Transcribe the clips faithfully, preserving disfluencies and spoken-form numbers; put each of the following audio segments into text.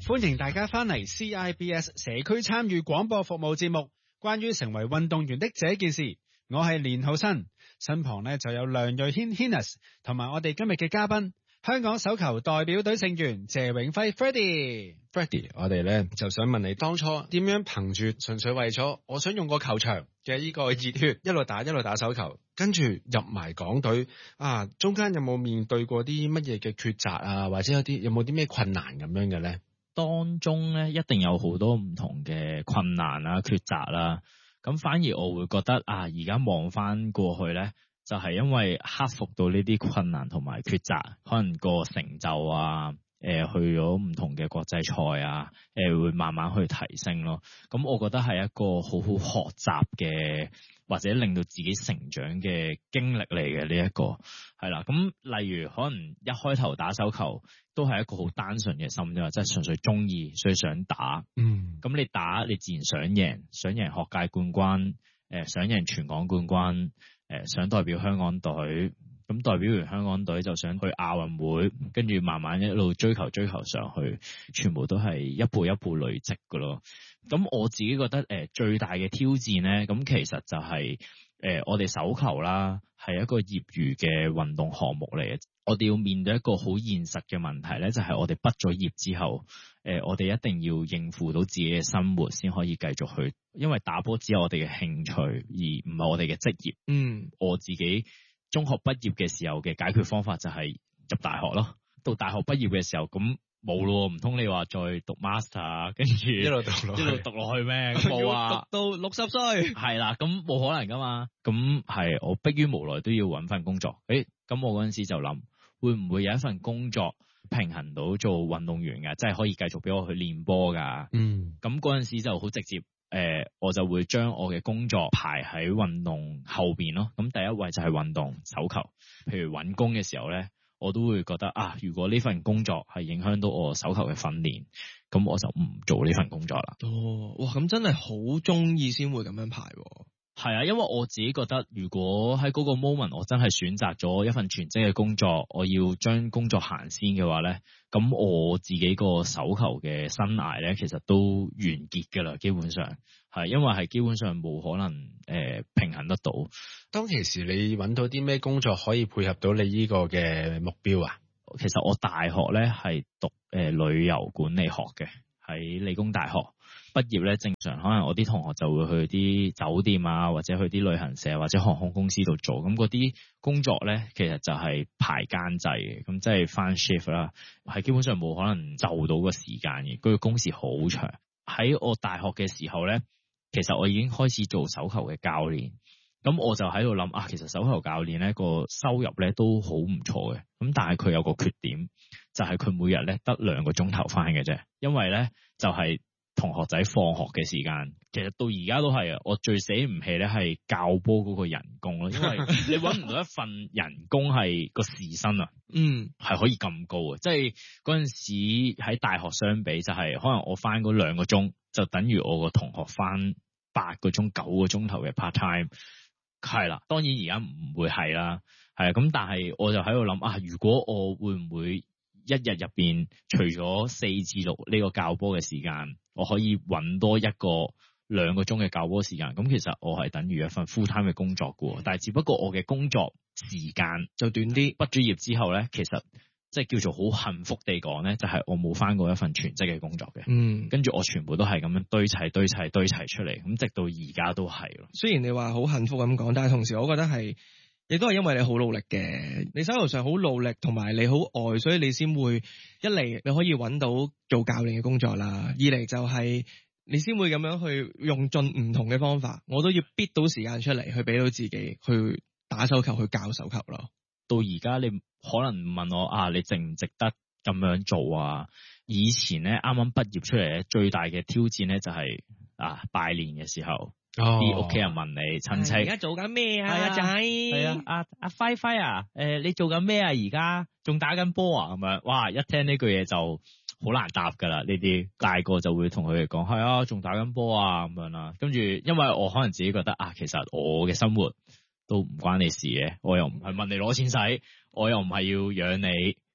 歡迎大家翻嚟 C I B S 社區參與廣播服務節目，關於成為運動員的這件事，我係連浩新，身旁呢就有梁瑞軒 Hinnis 同埋我哋今日嘅嘉賓，香港手球代表隊成員謝永輝 Freddie。Freddie， 我哋呢就想問你當初點樣憑住純粹為咗我想用個球場嘅呢個熱血，一路打一路打手球，跟住入埋港隊啊，中間有冇面對過啲乜嘢嘅抉擇啊，或者有啲有冇啲咩困難咁樣嘅呢？ 當中咧一定有好多唔同嘅困難啦、抉擇啦，咁反而我會覺得啊，而家望翻過去咧，就係因為克服到呢啲困難同埋抉擇，可能個成就啊，誒、呃、去咗唔同嘅國際賽啊，誒、呃、會慢慢去提升咯。咁我覺得係一個好好學習嘅，或者令到自己成長嘅經歷嚟嘅呢一個係啦。咁例如可能一開頭打手球都係一個好單純嘅心啫，即係純粹中意，所以想打。嗯，咁你打你自然想贏，想贏學界冠軍，誒、呃、想贏全港冠軍，誒、呃、想代表香港隊。咁代表完香港隊就想去亞運會，跟住慢慢一路追求追求上去，全部都係一步一步累積㗎咯。咁我自己覺得誒、呃、最大嘅挑戰咧，咁其實就係、是、誒、呃、我哋手球啦，係一個業餘嘅運動項目嚟嘅。我哋要面對一個好現實嘅問題咧，就係、是、我哋畢咗業之後，誒、呃、我哋一定要應付到自己嘅生活先可以繼續去，因為打波只係我哋嘅興趣，而唔係我哋嘅職業。嗯，我自己中學畢業嘅時候嘅解決方法就係入大學咯。到大學畢業嘅時候，咁冇咯，唔通你話再讀 master， 跟住一路讀落去，一路讀落去咩？冇啊，讀到六十歲係啦，咁冇可能噶嘛。咁係我迫於無奈都要搵份工作。誒，咁我嗰陣時就諗，會唔會有一份工作平衡到做運動員噶，即係可以繼續俾我去練波噶？嗯，咁嗰陣時就好直接。誒、呃，我就會將我嘅工作排喺運動後邊咯。咁第一位就係運動手球。譬如揾工嘅時候咧，我都會覺得啊，如果呢份工作係影響到我手球嘅訓練，咁我就唔做呢份工作啦。 哦，哇，咁真係好中意先會咁樣排。 係啊，因為我自己覺得，如果喺嗰個 moment 我真係選擇咗一份全職嘅工作，我要將工作行先嘅話咧，咁我自己個手球嘅生涯咧，其實都完結㗎啦，基本上係因為係基本上冇可能誒、呃、平衡得到。 當其時你揾到啲咩工作可以配合到你呢個嘅目標啊？ 其實我大學咧係讀誒、呃、旅遊管理學嘅，喺理工大學。畢業咧，正常可能我啲同學就會去啲酒店啊，或者去啲旅行社或者航空公司度做。咁嗰啲工作咧，其實就係排更制嘅，咁即係翻 shift 啦，係基本上冇可能就到個時間嘅，佢個工時好長。喺我大學嘅時候咧，其實我已經開始做手球嘅教練，咁我就喺度諗啊，其實手球教練咧個收入咧都好唔錯嘅，咁但係佢有個缺點，就係、是、佢每日咧得兩個鐘頭翻嘅啫，因為咧就係、是。同學仔放學嘅時間，其實到而家都係啊！我最死唔氣咧係教波嗰個人工咯，因為你搵唔到一份人工係個時薪啊，嗯，係可以咁高啊！即係嗰陣時喺大學相比，就係、是、可能我翻嗰兩個鐘，就等於我個同學翻八個鐘、九個鐘頭嘅 part time， 係啦。當然而家唔會係啦，係啊。咁但係我就喺度諗啊，如果我會唔會一日入邊除咗四至六呢個教波嘅時間，我可以揾多一個兩個鐘嘅教波時間，咁其實我係等於一份 full time 嘅工作嘅，但係只不過我嘅工作時間就短啲。畢咗業之後咧，其實即係叫做好幸福地講咧，就係、是、我冇返過一份全職嘅工作嘅。嗯，跟住我全部都係咁樣堆砌、堆砌、堆砌出嚟，咁直到而家都係咯。 雖然你話好幸福咁講，但係同時我覺得係。亦都係因為你好努力嘅，你手頭上好努力，同埋你好愛，所以你先會一嚟你可以揾到做教練嘅工作啦，二嚟就係你先會咁樣去用盡唔同嘅方法，我都要逼到時間出嚟去俾到自己去打手球，去教手球咯。 到而家你可能問我啊，你值唔值得咁樣做啊？以前咧啱啱畢業出嚟咧，最大嘅挑戰咧就係、是、啊拜年嘅時候。啲屋企人問你親戚，而家做緊咩啊？係啊仔，係啊阿阿輝輝啊，誒、呃、你做緊咩啊？而家仲打緊波啊？咁樣，哇！一聽呢句嘢就好難答噶啦。呢啲大個就會同佢哋講，係啊，仲打緊波啊咁樣啦。跟住，因為我可能自己覺得啊，其實我嘅生活都唔關你事嘅，我又唔係問你攞錢使，我又唔係要養你，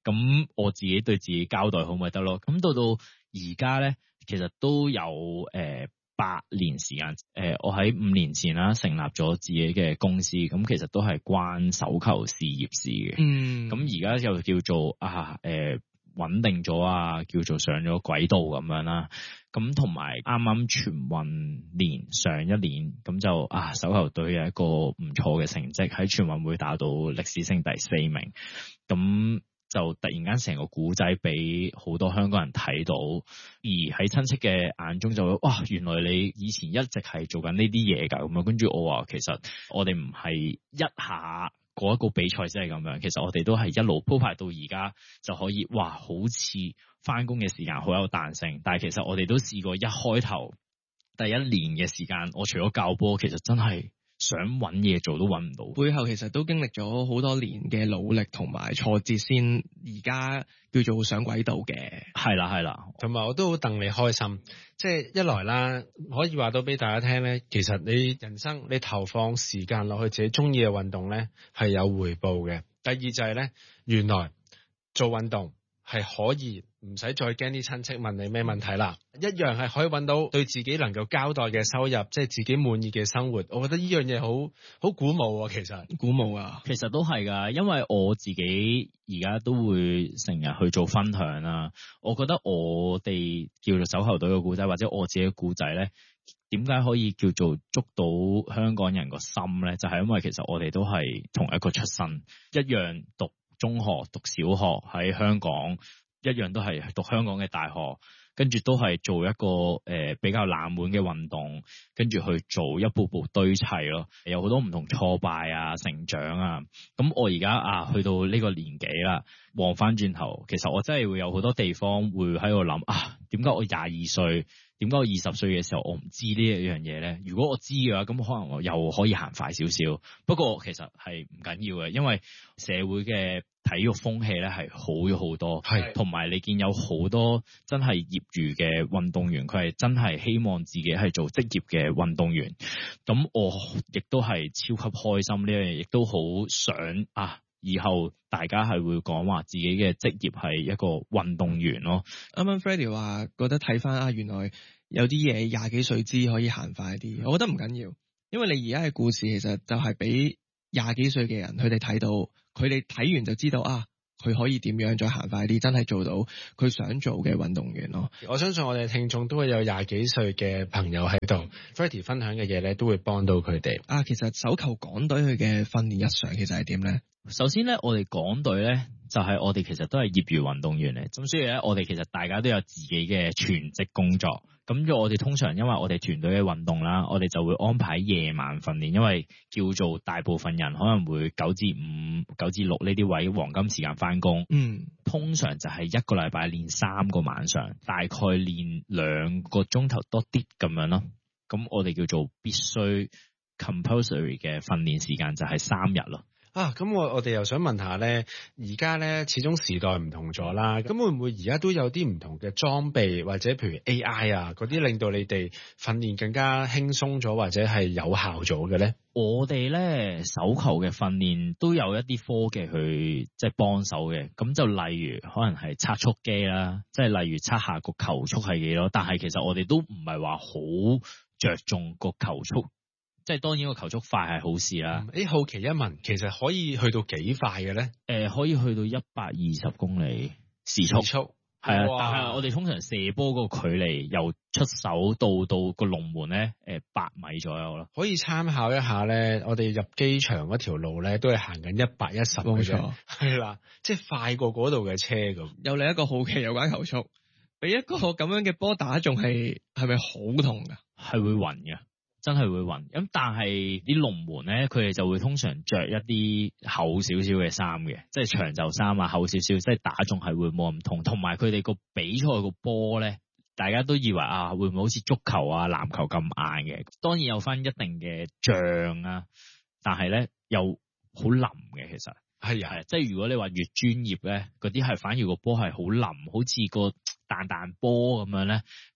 咁我自己對自己交代好咪得咯。咁到到而家咧，其實都有誒、呃、八年時間。誒、呃，我喺五年前啦成立咗自己嘅公司，咁其實都係關手球事業事嘅。 嗯， 咁而家又叫做啊誒。呃穩定咗啊，叫做上咗軌道咁樣啦。咁同埋啱啱全運年上一年，咁就啊手球隊有一個唔錯嘅成績，喺全運會打到歷史性第四名。咁就突然間成個古仔俾好多香港人睇到，而喺親戚嘅眼中就會哇，原來你以前一直係做緊呢啲嘢㗎咁樣。跟住我話其實我哋唔係一下嗰一個比賽先係咁樣，其實我哋都係一路鋪排到而家就可以，哇！好似返工嘅時間好有彈性，但係其實我哋都試過一開頭第一年嘅時間，我除咗教波，其實真係想揾嘢做都揾唔到。 背後其實都經歷咗好多年嘅努力同埋挫折，先而家叫做上軌道嘅。 係啦係啦， 同埋我都好戥你開心，即係一來啦，可以話到俾大家聽咧，其實你人生你投放時間落去自己中意嘅運動咧，係有回報嘅。第二就係咧，原來做運動係可以唔使再驚啲親戚問你咩問題啦，一樣係可以揾到對自己能夠交代嘅收入，即係自己滿意嘅生活。我覺得呢樣嘢好好鼓舞啊，其實鼓舞啊， 其實都係㗎，因為我自己而家都會成日去做分享啦。我覺得我哋叫做手球隊嘅故仔，或者我自己嘅故仔咧，點解可以叫做捉到香港人個心咧？就係因為其實我哋都係同一個出身，一樣讀中學、讀小學喺香港，一樣都係讀香港嘅大學，跟住都係做一個誒、呃、比較冷門嘅運動，跟住去做一步步堆砌咯，有好多唔同挫敗啊、成長啊。咁我而家啊去到呢個年紀啦，望翻轉頭，其實我真係會有好多地方會喺度諗啊，點解我廿二歲？點解我二十歲嘅時候我唔知呢一樣嘢咧？如果我知嘅話，咁可能我又可以行快少少。不過其實係唔緊要嘅，因為社會嘅體育風氣咧係好咗好多，係同埋你見有好多真係業餘嘅運動員，佢係真係希望自己係做職業嘅運動員。咁我亦都係超級開心呢樣嘢，亦都好想啊！以後大家係會講話自己嘅職業係一個運動員咯。 啱啱 Freddie 話覺得睇翻啊，原來有啲嘢廿幾歲知可以行快啲，我覺得唔緊要，因為你而家嘅故事其實就係俾廿幾歲嘅人佢哋睇到，佢哋睇完就知道啊，佢可以點樣再行快啲，真係做到佢想做嘅運動員咯。 我相信我哋聽眾都會有廿幾歲嘅朋友喺度，Freddie 分享嘅嘢咧都會幫到佢哋。 啊，其實手球港隊佢嘅訓練日常其實係點咧？ 首先咧，我哋港隊咧就係、是、我哋其實都係業餘運動員嚟，咁所以咧我哋其實大家都有自己嘅全職工作。咁我哋通常因為我哋團隊嘅運動啦，我哋就會安排夜晚訓練，因為叫做大部分人可能會九至五、九至六呢啲位黃金時間返工。 嗯，通常就係一個禮拜練三個晚上，大概練兩個鐘頭多啲咁樣咯。咁我哋叫做必須 compulsory 嘅訓練時間就係三日咯。 啊，咁我我哋又想問下咧，而家咧始終時代唔同咗啦，咁會唔會而家都有啲唔同嘅裝備或者譬如 A I 啊嗰啲，令到你哋訓練更加輕鬆咗或者係有效咗嘅咧？ 我哋咧手球嘅訓練都有一啲科技去即係幫手嘅，咁就例如可能係測速機啦，即係例如測下個球速係幾多，但係其實我哋都唔係話好着重個球速。即係當然個球速快係好事啦。 誒、嗯，好奇一問，其實可以去到幾快嘅咧？誒、 呃，可以去到一百二十公里時速。時速係啊，但係我哋通常射波嗰個距離由出手到到個龍門咧，誒、呃，八米左右咯。 可以參考一下咧，我哋入機場嗰條路咧，都係行緊一百一十嘅啫。係啦，即係快過嗰度嘅車咁。 有另一個好奇有關球速，俾一個咁樣嘅波打中係係咪好痛噶？ 係會暈嘅。真係會暈，咁但係啲龍門咧，佢哋就會通常着一啲厚少少嘅衫嘅，即係長袖衫啊，厚少少，即係打中係會冇咁痛。同埋佢哋個比賽個波咧，大家都以為啊，會唔會好似足球啊、籃球咁硬嘅？當然有翻一定嘅脹啊，但係咧又好腍嘅，其實係啊，即係如果你話越專業咧，嗰啲係反而個波係好腍，好似個彈彈波咁樣咧，咁。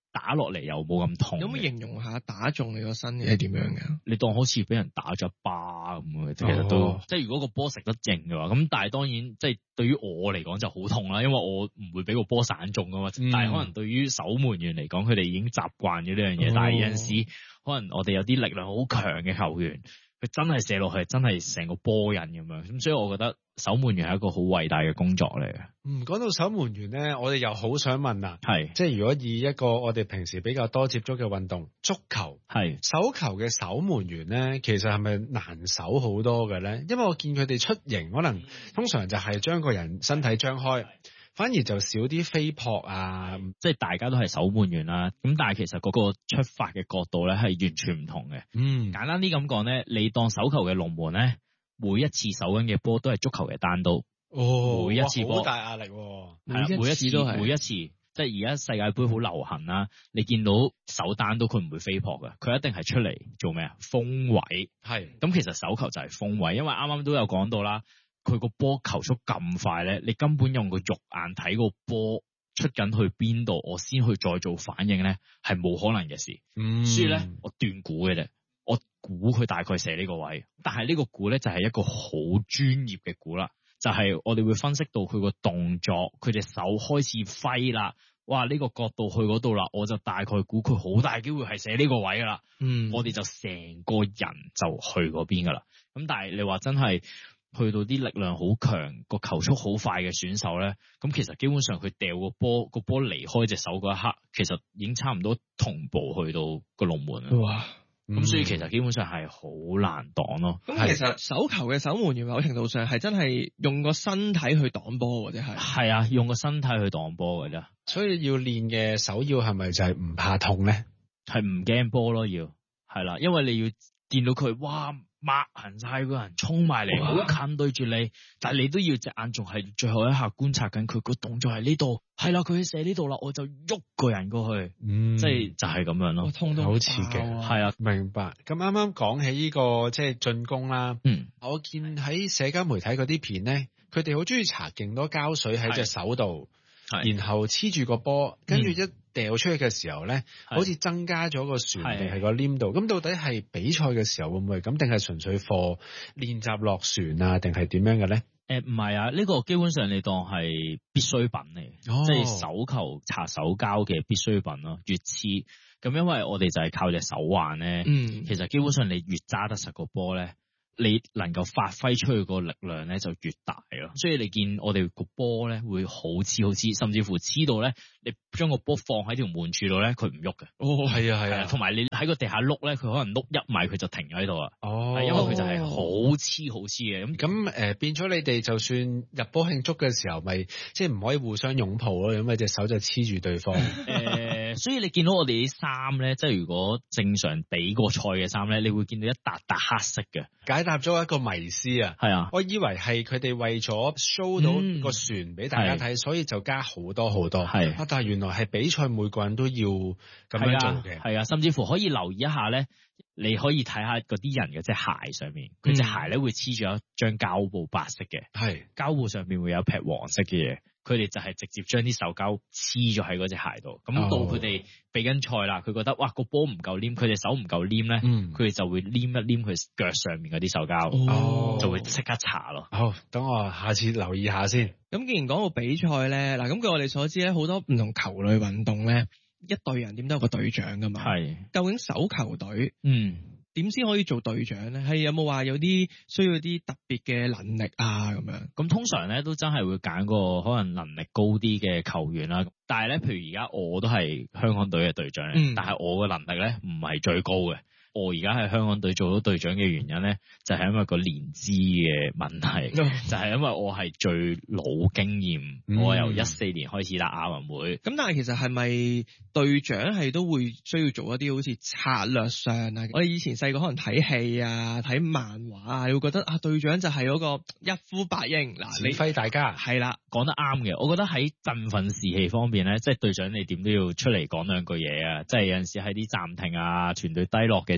打落嚟又冇咁痛。 有冇形容下打中你個身係點樣嘅？ 你當好似俾人打咗一巴咁嘅，其實都、 哦、 即係如果個波食得正嘅話，咁但係當然即係對於我嚟講就好痛啦，因為我唔會俾個波散中噶嘛。嗯、但係可能對於守門員嚟講，佢哋已經習慣咗呢樣嘢。哦、但係有陣時可能我哋有啲力量好強嘅球員，佢真係射落去，真係成個波印咁樣。咁所以我覺得守門員係一個好偉大嘅工作嚟嘅。 嗯，講到守門員咧，我哋又好想問啊， 係是即係如果以一個我哋平時比較多接觸嘅運動，足球係是手球嘅守門員咧，其實係咪難守好多嘅咧？因為我見佢哋出營，可能通常就係將個人身體張開。反而就少啲飛撲啊， 即係大家都係守門員啦。咁但係其實嗰個出發嘅角度咧係完全唔同嘅。嗯，簡單啲咁講咧，你當手球嘅龍門咧，每一次守緊嘅波都係足球嘅單刀。 哦， 每一次波好大壓力喎。 係啊，每一次都係每一次，即係而家世界盃好流行啦。你見到守單刀佢唔會飛撲嘅，佢一定係出嚟做咩啊？封位。係是。咁其實手球就係封位，因為啱啱都有講到啦。佢個波球速咁快咧，你根本用個肉眼睇個波出緊去邊度，我先去再做反應咧，係冇可能嘅事。嗯，所以咧，我斷估嘅啫，我估佢大概射呢個位，但係呢個估咧就係一個好專業嘅估啦，就係、是、我哋會分析到佢個動作，佢隻手開始揮啦，哇呢、這個角度去嗰度啦，我就大概估佢好大機會係射呢個位噶啦。嗯，我哋就成個人就去嗰邊噶啦。咁但係你話真係。去到啲力量好強、個球速好快嘅選手咧，咁其實基本上佢掉個波，個波離開隻手嗰一刻，其實已經差唔多同步去到個龍門啦。哇！咁、嗯、所以其實基本上係好難擋咯。咁、嗯、 其實手球嘅守門員某程度上係真係用個身體去擋波或者係係啊，用個身體去擋波嘅啫。 所以要練嘅首要係咪就係唔怕痛咧？ 係唔驚波咯，要係啦，因為你要見到佢，哇！抹痕晒個人衝埋嚟，好哇近對住你，但係你都要隻眼仲係最後一下觀察緊佢個動作喺呢度，係啦，佢射呢度啦，我就喐個人過去，嗯，即係就係咁樣咯， 痛到好刺激，係啊，明白。咁啱啱講起呢個即係進攻啦，嗯，我見喺社交媒體嗰啲片咧，佢哋好中意搽勁多膠水喺隻手度，係，然後黐住個波，跟住一掉出去嘅時候咧，是好似增加咗個旋定係個黏度。咁到底係比賽嘅時候會唔會咁，定係純粹課練習落旋啊，定係點樣嘅咧？ 誒唔係啊，呢、這個基本上你當係必需品嚟，哦、即係手球搽手膠嘅必需品咯。越黐咁，因為我哋就係靠隻手腕咧，嗯、其實基本上你越揸得實個波咧，你能夠發揮出去個力量咧就越大咯，所以你見我哋個波咧會好黐好黐，甚至乎黐到咧，你將個波放喺條門柱度咧，佢唔喐嘅。 哦，係啊係啊， 同埋你喺個地下碌咧，佢可能碌一米佢就停咗喺度啊。哦，因為佢就係好黐好黐嘅。咁咁誒變咗你哋就算入波慶祝嘅時候，咪即係唔可以互相擁抱咯，因為隻手就黐住對方。誒、 呃，所以你見到我哋啲衫咧，即係如果正常比過賽嘅衫咧，你會見到一笪笪黑色嘅。 解答咗一個迷思啊，係啊，我以為係佢哋為咗 show 到個船俾大家睇，嗯、所以就加好多好多，係啊，但係原來係比賽每個人都要咁樣做嘅， 係啊，甚至乎可以留意一下咧，你可以睇下嗰啲人嘅隻鞋上面，佢隻、嗯、鞋咧會黐住一張膠布白色嘅，係膠布上面會有一撇黃色嘅嘢。佢哋就係直接將啲手膠黐咗喺嗰隻鞋度，咁到佢哋比緊賽啦，佢覺得哇個波唔夠黏，佢隻手唔夠黏咧，佢哋、嗯、就會黏一黏佢腳上面嗰啲手膠，哦、就會即刻搽咯。 好，等我下次留意下先。 咁既然講到比賽咧，嗱咁據我哋所知咧，好多唔同球類運動咧，一隊人點都有個隊長噶嘛。係是，究竟手球隊，嗯。點先可以做隊長咧？係有冇話有啲需要啲特別嘅能力啊？咁樣咁通常咧都真係會揀個可能能力高啲嘅球員啦。但係咧，譬如而家我都係香港隊嘅隊長，嗯、但係我嘅能力咧唔係最高嘅。我而家喺香港隊做到隊長嘅原因咧，就係、是、因為個年資嘅問題，就係因為我係最老經驗，嗯、我由一四年開始打亞運會。 咁、嗯、但係其實係咪隊長係都會需要做一啲好似策略上啊？我哋以前細個可能睇戲啊、睇漫畫啊，你會覺得啊隊長就係嗰個一呼百應嗱， 指揮大家係啦，講得啱嘅。我覺得喺振奮士氣方面咧，即係隊長你點都要出嚟講兩句嘢啊！即係有陣時喺啲暫停啊、團隊低落嘅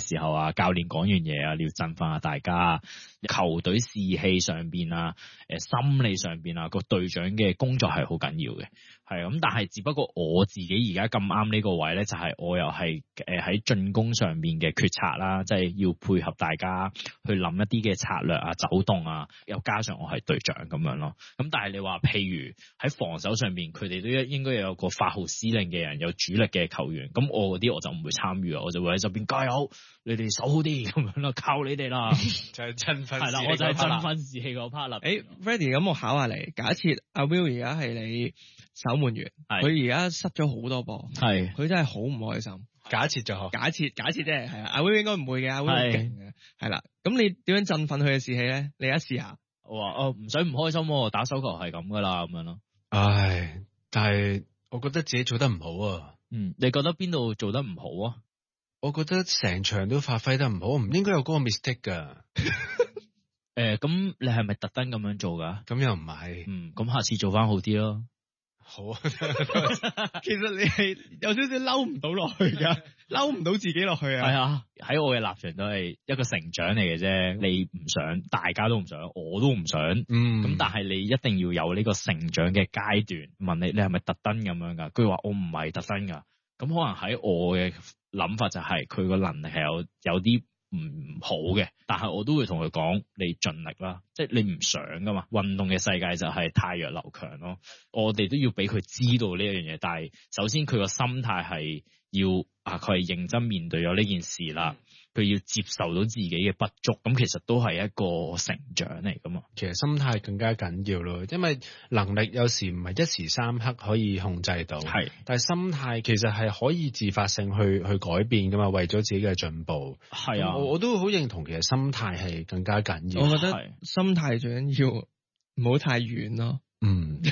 嘅時候啊，教練講完嘢啊，你要振奮下大家，球隊士氣上邊啊，誒心理上邊啊，個隊長嘅工作係好緊要嘅。係咁，但係只不過我自己而家咁啱呢個位咧，就係、是、我又係誒喺進攻上面嘅決策啦，即係要配合大家去諗一啲嘅策略啊、走動啊，又加上我係隊長咁樣咯。咁但係你話譬如喺防守上面，佢哋都應該有個發號施令嘅人，有主力嘅球員。咁我嗰啲我就唔會參與啊，我就會喺側邊加油，你哋守好啲咁樣咯，靠你哋啦， 就係振奮。 係啦，我就係振奮士氣嗰 part 啦。 誒 Freddy 咁我考下你，假設阿 Will 而家係你守門員，佢而家失咗好多波，係佢真係好唔開心。 假設就假設假設啫，係啊，阿 Will 應該唔會嘅，阿 Will 好勁嘅，係啦。咁你點樣振奮佢嘅士氣咧？你一試下。 我話哦，唔使唔開心，打手球係咁噶啦，咁樣咯。 唉，但係我覺得自己做得唔好啊。 嗯，你覺得邊度做得唔好啊？ 我覺得成場都發揮得唔好，唔應該有嗰個 mistake 噶。 誒，咁你係咪特登咁樣做噶？ 咁又唔係。 嗯，咁下次做翻好啲咯。 好啊， 其實你係有少少嬲唔到落去噶，嬲唔到自己落去啊。 係啊，喺我嘅立場都係一個成長嚟嘅啫。你唔想，大家都唔想，我都唔想。嗯。咁但係你一定要有呢個成長嘅階段。問你，你係咪特登咁樣噶？佢話我唔係特登噶。咁可能喺我嘅諗法就係佢個能力係有有啲唔好嘅，但係我都會同佢講，你盡力啦，即係你唔想噶嘛。運動嘅世界就係汰弱留強咯，我哋都要俾佢知道呢一樣嘢。但係首先佢個心態係要啊，佢係認真面對咗呢件事啦，佢要接受到自己嘅不足，咁其實都係一個成長嚟噶嘛。 其實心態更加緊要咯，因為能力有時唔係一時三刻可以控制到，係，但係心態其實係可以自發性去去改變噶嘛，為咗自己嘅進步。係啊，我我都好認同，其實心態係更加緊要。 我覺得心態最緊要唔好太遠咯。嗯。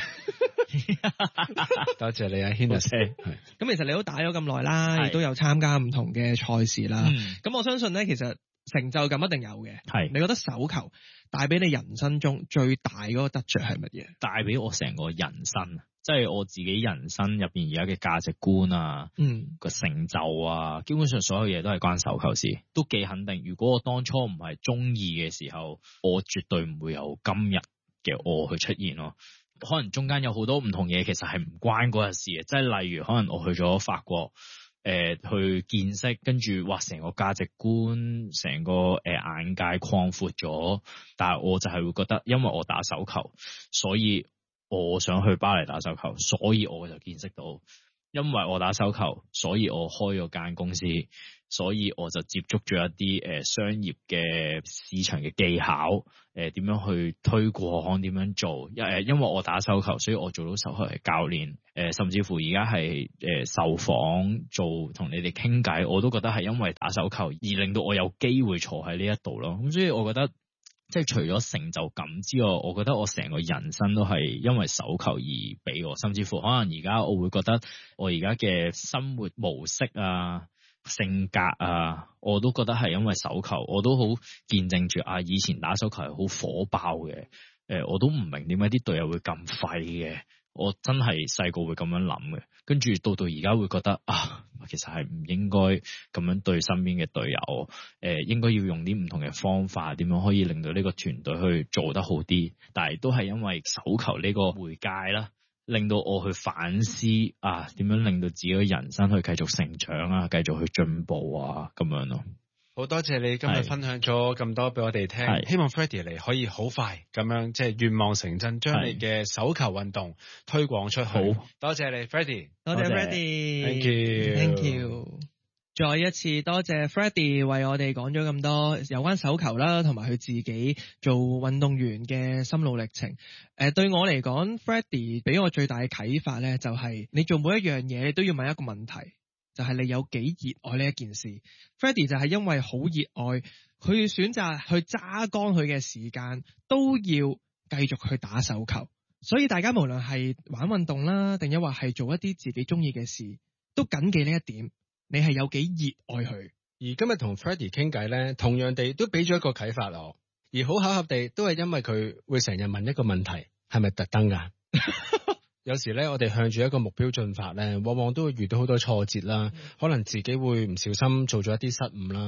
多謝你啊 Hennis。係咁，其實你都打咗咁耐啦，亦都有參加唔同嘅賽事啦。咁、嗯、我相信咧，其實成就感一定有嘅。係，你覺得手球帶俾你人生中最大嗰個得着係乜嘢？ 帶俾我成個人生，即係我自己人生入邊而家嘅價值觀啊，嗯，個成就啊，基本上所有嘢都係關手球事。都幾肯定，如果我當初唔係中意嘅時候，我絕對唔會有今日嘅我去出現咯。可能中間有好多唔同嘢，其實係唔關嗰日事嘅，即係例如可能我去咗法國，誒、呃、去見識，跟住哇成個價值觀，成個誒、呃、眼界擴闊咗，但係我就係會覺得，因為我打手球，所以我想去巴黎打手球，所以我就見識到，因為我打手球，所以我開咗間公司。所以我就接觸咗一啲誒、呃、商業嘅市場嘅技巧，誒、呃、點樣去推廣，點樣做？因誒因為我打手球，所以我做到手球嘅教練，誒、呃、甚至乎而家係誒受訪做同你哋傾偈，我都覺得係因為打手球而令到我有機會坐喺呢一度咯。咁所以我覺得，即係除咗成就感之外，我覺得我成個人生都係因為手球而俾我，甚至乎可能而家我會覺得我而家嘅生活模式啊，性格啊，我都覺得係因為手球，我都好見證住啊！以前打手球係好火爆嘅，誒、呃，我都唔明點解啲隊友會咁廢嘅，我真係細個會咁樣諗嘅，跟住到到而家會覺得啊，其實係唔應該咁樣對身邊嘅隊友，誒、呃，應該要用啲唔同嘅方法，點樣可以令到呢個團隊去做得好啲，但係都係因為手球呢個媒介啦。令到我去反思啊，點樣令到自己嘅人生去繼續成長啊，繼續去進步啊，咁樣咯。 好多謝你今日分享咗咁多俾我哋聽，希望 Freddy 嚟可以好快咁樣，即係願望成真，將你嘅手球運動推廣出去。好，多謝你 Freddy， 多謝 Freddy，Thank you，Thank you。再一次多謝 Freddy 為我哋講咗咁多有關手球啦，同埋佢自己做運動員嘅心路歷程。誒、呃，對我嚟講 Freddy 俾我最大嘅啟發咧，就係、是、你做每一樣嘢，你都要問一個問題，就係、是、你有幾熱愛呢一件事。Freddy 就係因為好熱愛，佢選擇去揸乾佢嘅時間，都要繼續去打手球。所以大家無論係玩運動啦，定抑或係做一啲自己中意嘅事，都謹記呢一點。你係有幾熱愛佢？ 而今日同 Freddy 傾偈咧，同樣地都俾咗一個啟發我。而好巧合地，都係因為佢會成日問一個問題，係咪特登噶？有時咧，我哋向住一個目標進發咧，往往都會遇到好多挫折啦，可能自己會唔小心做咗一啲失誤啦。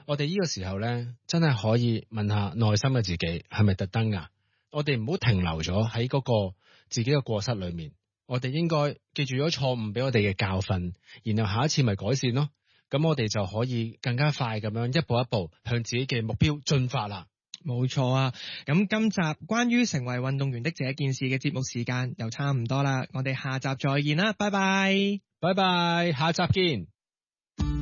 我哋呢個時候咧，真係可以問下內心嘅自己係咪特登啊？我哋唔好停留咗喺嗰個自己嘅過失裏面，我哋應該記住咗錯誤俾我哋嘅教訓，然後下一次咪改善咯。咁我哋就可以更加快咁樣一步一步向自己嘅目標進發啦。 冇錯啊！咁今集關於成為運動員的這件事嘅節目時間又差唔多啦，我哋下集再見啦，拜拜， 拜拜，下集見。